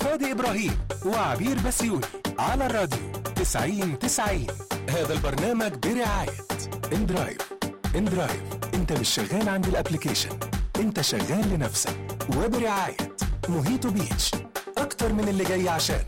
شادي إبراهيم وعبير بسيوني على الراديو 90-90. هذا البرنامج برعاية اندرايف. اندرايف، انت مش شغال عند الابليكيشن، انت شغال لنفسك. وبرعاية موهيتو بيتش، اكتر من اللي جاي عشانه.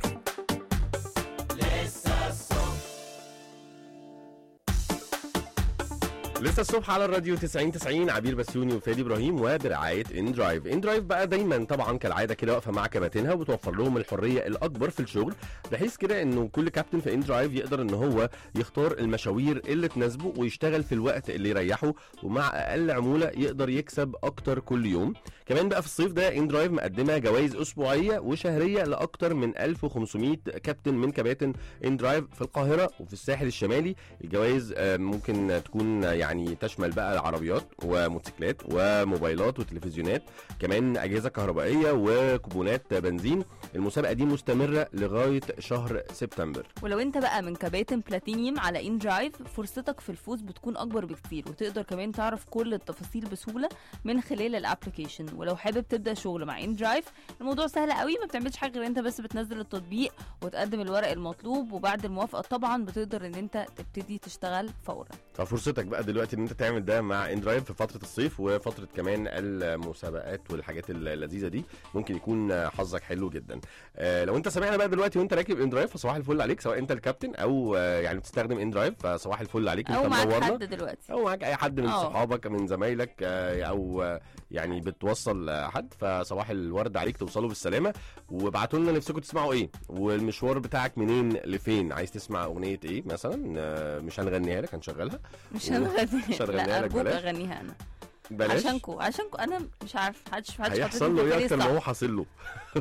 لسه الصبح على الراديو 90-90. عبير بسيوني وفادي ابراهيم وبرعايه اندرايف. اندرايف بقى دايما طبعا كالعاده كده واقفه مع كباتنها وبتوفر لهم الحريه الاكبر في الشغل، بحيث كده انه كل كابتن في اندرايف يقدر ان هو يختار المشاوير اللي تناسبه ويشتغل في الوقت اللي يريحه، ومع اقل عموله يقدر يكسب اكتر كل يوم. كمان بقى في الصيف ده اندرايف مقدمه جوائز اسبوعيه وشهريه لاكتر من 1500 كابتن من كباتن اندرايف في القاهره وفي الساحل الشمالي. الجوائز ممكن تكون يعني تشمل بقى العربيات وموتوسيكلات وموبايلات وتلفزيونات، كمان اجهزه كهربائيه وكوبونات بنزين. المسابقه دي مستمره لغايه شهر سبتمبر. ولو انت بقى من كباتن بلاتينيوم على اندرايف، فرصتك في الفوز بتكون اكبر بكتير، وتقدر كمان تعرف كل التفاصيل بسهوله من خلال الابلكيشن. ولو حابب تبدا شغل مع اندرايف، الموضوع سهل قوي، ما بتعملش حاجه غير انت بس بتنزل التطبيق وتقدم الورق المطلوب، وبعد الموافقه طبعا بتقدر ان انت تبتدي تشتغل فورا. ففرصتك بقى دلوقتي ان انت تعمل ده مع اندرايف في فتره الصيف وفتره كمان المسابقات والحاجات اللذيذه دي، ممكن يكون حظك حلو جدا. لو انت سامعنا بقى دلوقتي وانت راكب اندرايف، فصباح الفل عليك، سواء انت الكابتن او يعني بتستخدم اندرايف، فصباح الفل عليك. او انت معاك منورنا، حد دلوقتي او معاك اي حد من صحابك من زمايلك، او يعني بتوصل حد، فصباح الورد عليك، توصلوا بالسلامه. وابعتوا لنا نفسكم تسمعوا ايه، والمشوار بتاعك منين لفين، عايز تسمع اغنيه ايه مثلا. مش هنغنيها لك، هنشغلها. مش هنغنيها. لا ارجوك اغنيها انا بلاش. عشانكو انا مش عارف محدش هيحصل له ايه اكتر ما هو حاصل له.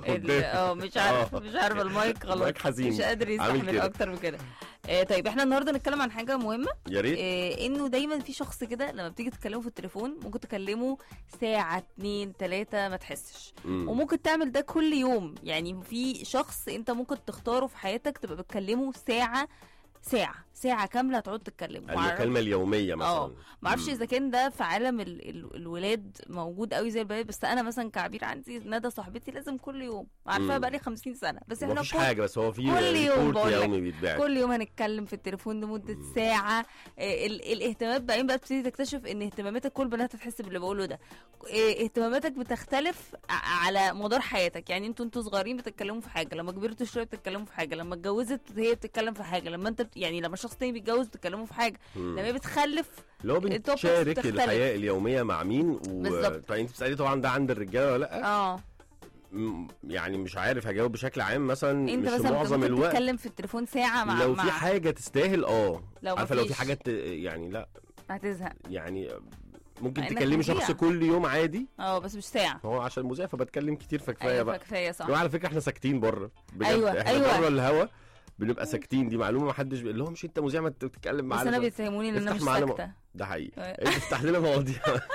مش عارف المايك غلط، المايك حزين، مش قادر يستحمل اكتر من كده. طيب احنا النهارده نتكلم عن حاجه مهمه، يا ريت. انه دايما في شخص كده لما بتيجي تكلمه في التليفون ممكن تكلمه ساعه 2 3 ما تحسش، وممكن تعمل ده كل يوم. يعني في شخص انت ممكن تختاره في حياتك تبقى بتكلمه ساعة كاملة تقعد تتكلم المكالمة اليومية مثلا. معرفش اذا كان ده في عالم الولاد موجود قوي زي البنات، بس انا مثلا كعبير عندي ندى صاحبتي لازم كل يوم، عارفاها بقالي 50 سنة، بس احنا مفيش حاجة، بس هو في كل يوم يومي بيتباع، كل يوم هنتكلم في التليفون لمدة ساعة. الاهتمامات بعدين بقى بتبتدي تكتشف ان اهتماماتك، كل بنات هتحس باللي بقوله ده، اهتماماتك بتختلف على مدار حياتك. يعني انتوا صغيرين بتتكلموا في حاجة، لما كبرتوا شوية بتتكلموا في حاجة، لما اتجوزت هي بتتكلم في حاجة، لما انت يعني لما شخص تاني بيتجوز بتتكلموا في حاجه، لما هي بتخلف لو بتشارك الحياه اليوميه مع مين. طيب انت بتسالي طبعا ده عند الرجاله ولا لا؟ يعني مش عارف هجاوب بشكل عام. مثلا انت مش مثلا معظم الوقت بتتكلم في التليفون ساعه لو في حاجه تستاهل. عارفه لو في حاجه يعني لا هتزهق. يعني ممكن تكلمي شخص كل يوم عادي، بس مش ساعه. هو عشان مذيع فبتكلم كتير فكفايه بقى. كفايه صح. على فكره احنا ساكتين بره بجد. ايوه بره الهوا بنبقى ساكتين، دي معلومه ما حدش بيقول لهم مش انت مذيع ما تتكلم معانا، بس انا بيتهموني ان انا مش ساكته. ده حقيقي. انت افتح لنا مواضيع.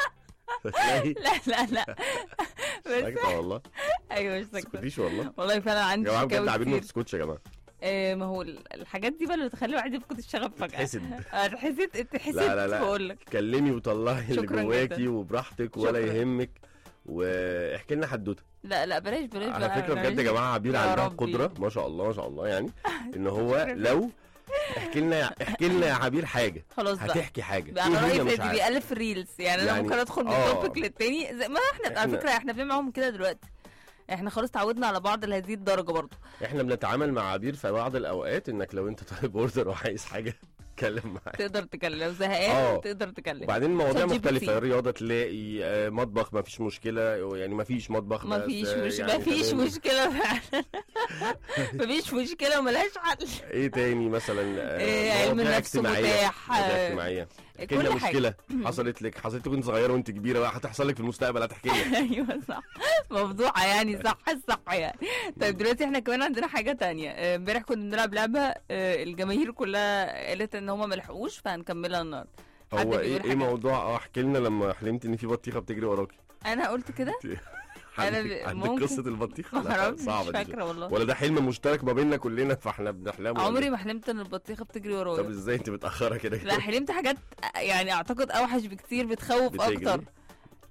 لا ساكته والله. ايوه مش ساكته، تسكتيش والله فعلا عندي يا جماعه عابين ما تسكتش يا جماعه. ما هو الحاجات دي بقى اللي بتخلي الواحد يفقد الشغف فجأة. تحسد لا بقول لك اتكلمي وطلعي اللي جواكي وبراحتك ولا يهمك، واحكي لنا حدوته. لا بلاش على فكره بجد يا جماعه عبير عندها قدره ما شاء الله يعني ان هو لو احكي لنا يا عبير حاجه، خلاص هتحكي حاجه. انا رايي فادي بيألف الريلز، يعني انا ممكن ادخل من توبيك للتاني زي ما احنا على فكره احنا بنعمل معاهم كده دلوقتي، احنا خلاص تعودنا على بعض لهذه الدرجه. برضو احنا بنتعامل مع عبير في بعض الاوقات انك لو انت طالب اوردر وعايز حاجه تكلم معاك، تقدر تتكلم، لو زهقان تقدر تتكلم. وبعدين مواضيع مختلفه، رياضه تلاقي، مطبخ ما فيش مشكله، يعني ما فيش مطبخ، ما فيش مشكله فعلا. ما فيش مشكله وملهاش حل. ايه تاني مثلا؟ علم النفس متاح، اجتماعيه. كل مشكله حصلت لك وانت صغيره وانت كبيره بقى هتحصل لك في المستقبل هتحكي لنا. ايوه صح، مفضوحه يعني. صح يعني. طيب دلوقتي احنا كمان عندنا حاجه تانية. امبارح كنا بنلعب لعبه الجماهير كلها قالت ان هم ما لحقوش، فهنكملها النهارده. هو ايه موضوع؟ احكي لنا لما حلمت ان في بطيخه بتجري وراكي. انا قلت كده. عندك قصه البطيخه؟ صعبه مش فاكره والله، ولا ده حلم مشترك ما بيننا كلنا فاحنا بنحلمه؟ عمري ما حلمت ان البطيخه بتجري ورايا. طب ازاي انت متاخره كده؟ لا حلمت حاجات يعني اعتقد اوحش بكتير، بتخوف اكتر.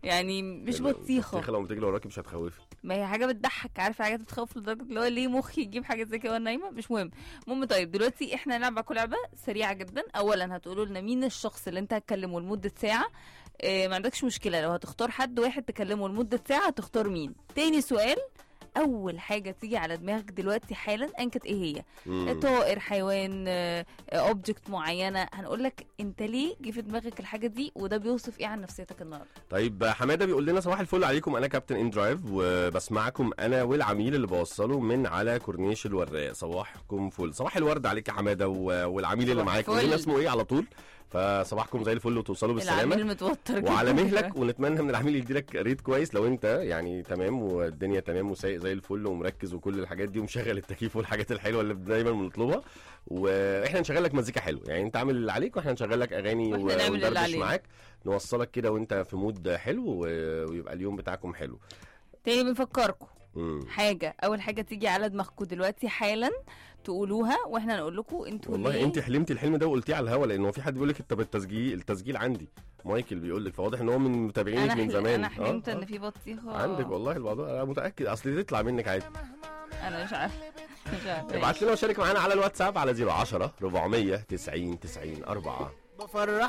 يعني مش بطيخه. لو بتجري وراكي مش هتخوفي. ما هي حاجه بتضحك، عارفه حاجات بتخوف لدرجه اللي هو ليه مخي يجيب حاجه زي كده وانا نايمه، مش مهم. طيب دلوقتي احنا هنلعب كل لعبه سريعه جدا. اولا هتقولوا لنا مين الشخص اللي انت هتكلمه لمده ساعه. ما عندكش مشكله لو هتختار حد واحد تكلمه لمده ساعه هتختار مين. تاني سؤال، اول حاجه تيجي على دماغك دلوقتي حالا انكت ايه هي؟ طائر، حيوان، اوبجكت معينه. هنقول لك انت ليه جه في دماغك الحاجه دي، وده بيوصف ايه عن نفسيتك النهارده. طيب حماده بيقول لنا صباح الفل عليكم، انا كابتن ان درايف وبسمعكم انا والعميل اللي بوصله من على كورنيش الوراق. صباحكم فل. صباح الورد عليك يا حماده والعميل اللي معاك قولنا اسمه ايه على طول، فصباحكم زي الفل وتوصلوا بالسلامه. العميل متوتر جدا وعلى مهلك، ونتمنى من العميل يديلك ريت كويس لو انت يعني تمام والدنيا تمام وسايق زي الفل ومركز وكل الحاجات دي ومشغل التكييف والحاجات الحلوه اللي دايما بنطلبها. واحنا نشغل لك مزيكا حلوه، يعني انت عامل اللي عليك واحنا نشغل لك اغاني وندردش معاك، نوصلك كده وانت في مود حلو ويبقى اليوم بتاعكم حلو. تاني بنفكركم حاجه، اول حاجه تيجي على دماغكم دلوقتي حالا تقولوها واحنا نقول لكم انتوا والله ليه. انت حلمتي الحلم ده وقلتيه على الهوا، لانه في حد بيقول لك طب التسجيل عندي، مايكل بيقول لك، فواضح ان هو من متابعينك من زمان. انا حلمت ان في بطيخه عندك. والله الموضوع انا متاكد، اصل تطلع منك عادي. انا مش عارفه. ابعت لنا وشارك معانا على الواتساب على 010 490 90 4.